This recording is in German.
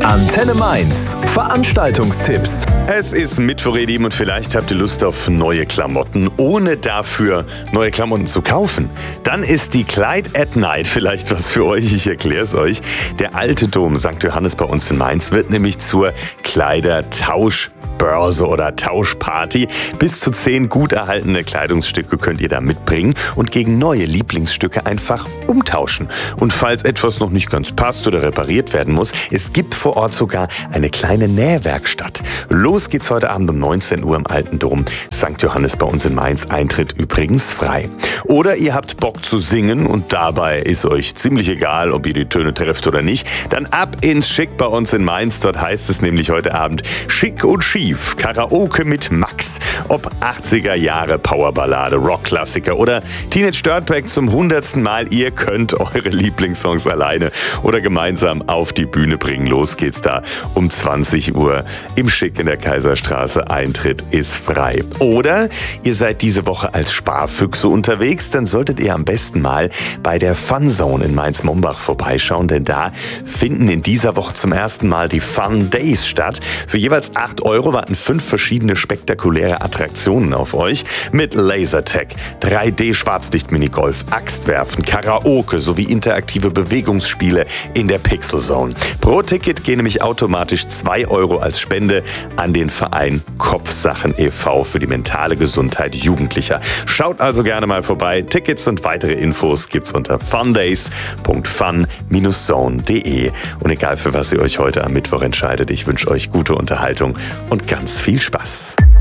Antenne Mainz. Veranstaltungstipps. Es ist Mittwoch, ihr Lieben, und vielleicht habt ihr Lust auf neue Klamotten, ohne dafür neue Klamotten zu kaufen. Dann ist die Clyde at Night vielleicht was für euch. Ich erkläre es euch. Der alte Dom St. Johannes bei uns in Mainz wird nämlich zur Kleidertauschbörse oder Tauschparty. Bis zu 10 gut erhaltene Kleidungsstücke könnt ihr da mitbringen und gegen neue Lieblingsstücke einfach umtauschen. Und falls etwas noch nicht ganz passt oder repariert werden muss, es gibt vor Ort sogar eine kleine Nähwerkstatt. Los geht's heute Abend um 19 Uhr im Alten Dom St. Johannes bei uns in Mainz. Eintritt übrigens frei. Oder ihr habt Bock zu singen und dabei ist euch ziemlich egal, ob ihr die Töne trefft oder nicht. Dann ab ins Schick bei uns in Mainz. Dort heißt es nämlich heute Abend Schick und Schief. Karaoke mit Max. Ob 80er Jahre Powerballade, Rockklassiker oder Teenage Dirtbag zum 100. Mal. Ihr könnt eure Lieblingssongs alleine oder gemeinsam auf die Bühne bringen. Los geht's da um 20 Uhr im Schick in der Kaiserstraße. Eintritt ist frei. Oder ihr seid diese Woche als Sparfüchse unterwegs, dann solltet ihr am besten mal bei der Fun Zone in Mainz-Mombach vorbeischauen, denn da finden in dieser Woche zum ersten Mal die Fun Days statt. Für jeweils 8 € warten 5 verschiedene spektakuläre Attraktionen auf euch mit Lasertag, 3D-Schwarzlicht-Minigolf, Axtwerfen, Karaoke sowie interaktive Bewegungsspiele in der Pixel Zone. Pro Ticket gehen nämlich automatisch 2 € als Spende an den Verein Kopfsachen e.V. für die mentale Gesundheit Jugendlicher. Schaut also gerne mal vorbei. Tickets und weitere Infos gibt's unter fundays.fun-zone.de. Und egal für was ihr euch heute am Mittwoch entscheidet, ich wünsche euch gute Unterhaltung und ganz viel Spaß.